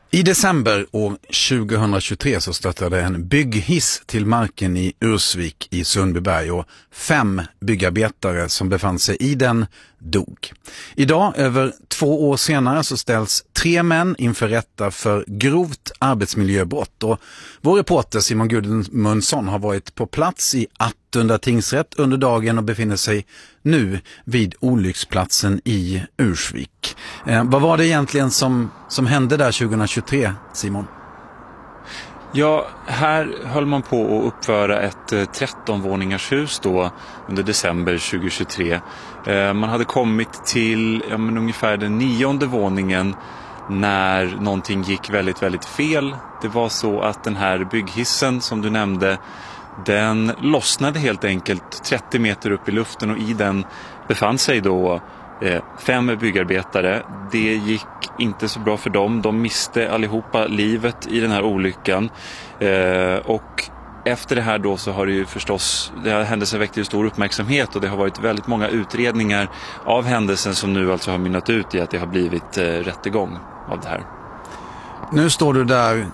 I december år 2023 så startade en bygghiss till marken i Ursvik i Sundbyberg och 5 byggarbetare som befann sig i den dog. Idag, över 2 år senare, så ställs 3 män inför rätta för grovt arbetsmiljöbrott. Och vår reporter Simon Gudmundsson har varit på plats i Attunda tingsrätt under dagen och befinner sig nu vid olycksplatsen i Ursvik. Vad var det egentligen som hände där 2023, Simon? Ja, här höll man på att uppföra ett 13-våningars hus då under december 2023. Man hade kommit till ungefär den 9:e våningen när någonting gick väldigt, väldigt fel. Det var så att den här bygghissen som du nämnde, den lossnade helt enkelt 30 meter upp i luften och i den befann sig då 5 byggarbetare. Det gick inte så bra för dem. De miste allihopa livet i den här olyckan. Och efter det här då så har det ju förstås, det här händelsen väckte ju stor uppmärksamhet och det har varit väldigt många utredningar av händelsen som nu alltså har mynnat ut i att det har blivit rättegång av det här. Nu står du där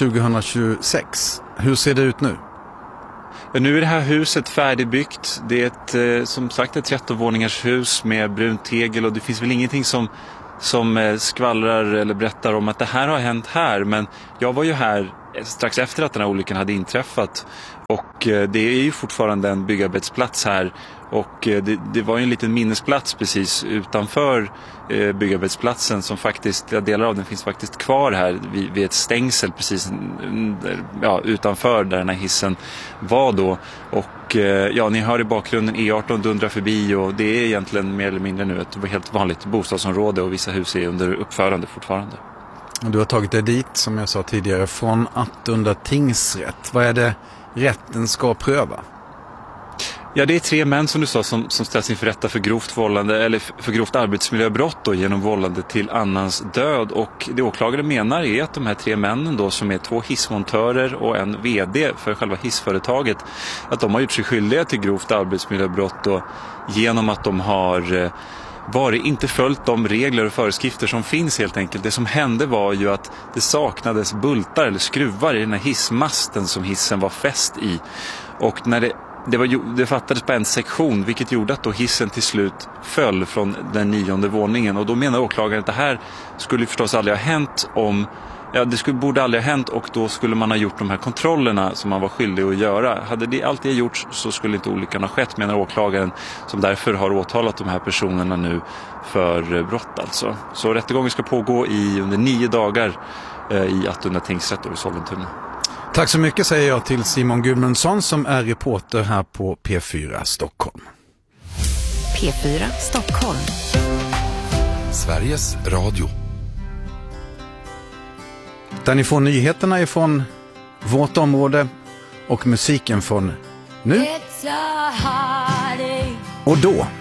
2026. Hur ser det ut nu? Nu är det här huset färdigbyggt. Det är som sagt ett 13-våningars hus med brunt tegel och det finns väl ingenting som skvallrar eller berättar om att det här har hänt här. Men jag var ju här strax efter att den här olyckan hade inträffat och det är ju fortfarande en byggarbetsplats här och det var ju en liten minnesplats precis utanför byggarbetsplatsen som faktiskt, delar av den finns faktiskt kvar här vid ett stängsel precis utanför där den här hissen var då och ni hör i bakgrunden E18 dundrar förbi och det är egentligen mer eller mindre nu ett helt vanligt bostadsområde och vissa hus är under uppförande fortfarande. Du har tagit dig dit, som jag sa tidigare, från Attunda tingsrätt. Vad är det rätten ska pröva? Ja, det är 3 män som du sa som ställs inför rätta för grovt vållande eller för grovt arbetsmiljöbrott då, genom vållande till annans död. Och det åklagare menar är att de här 3 männen då, som är 2 hissmontörer och en vd för själva hissföretaget, att de har gjort sig skyldiga till grovt arbetsmiljöbrott då, genom att de har inte följt de regler och föreskrifter som finns helt enkelt. Det som hände var ju att det saknades bultar eller skruvar i den här hissmasten som hissen var fäst i. Och när det fattades på en sektion, vilket gjorde att då hissen till slut föll från den 9:e våningen. Och då menar åklagaren att det här skulle förstås aldrig ha hänt borde aldrig ha hänt och då skulle man ha gjort de här kontrollerna som man var skyldig att göra. Hade det alltid gjorts så skulle inte olyckan ha skett, menar åklagaren, som därför har åtalat de här personerna nu för brott alltså. Så rättegången ska pågå under 9 dagar i Attunda tingsrätt och i Sollentuna. Tack så mycket säger jag till Simon Gudmundsson som är reporter här på P4 Stockholm. P4 Stockholm. Sveriges Radio. Där ni får nyheterna ifrån vårt område och musiken från nu och då.